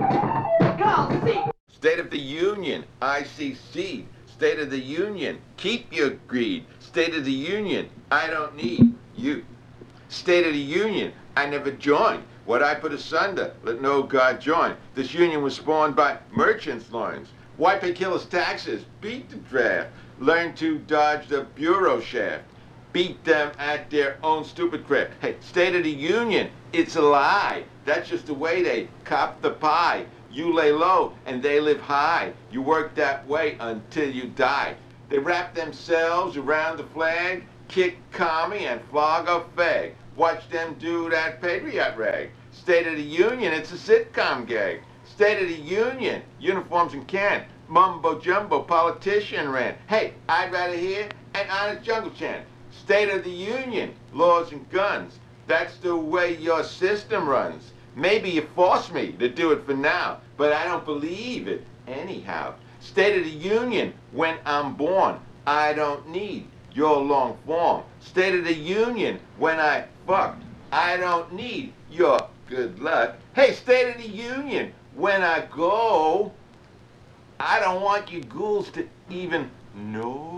Call C. State of the Union, I secede. State of the Union, keep your greed. State of the Union, I don't need you. State of the Union, I never joined. What I put asunder, let no God join. This union was spawned by merchants' loins. Why pay killers taxes? Beat the draft. Learn to dodge the bureau shaft. Beat them at their own stupid craft. Hey, State of the Union, it's a lie. That's just the way they cop the pie. You lay low and they live high. You work that way until you die. They wrap themselves around the flag, kick commie and flog a fag. Watch them do that patriot rag. State of the Union, it's a sitcom gag. State of the Union, uniforms and can. Mumbo jumbo, politician rant. Hey, I'd rather hear an honest jungle chant. State of the Union, laws and guns. That's the way your system runs. Maybe you force me to do it for now, but I don't believe it anyhow. State of the Union, when I'm born, I don't need your long form. State of the Union, when I fucked, I don't need your good luck. Hey, State of the Union, when I go, I don't want you ghouls to even know.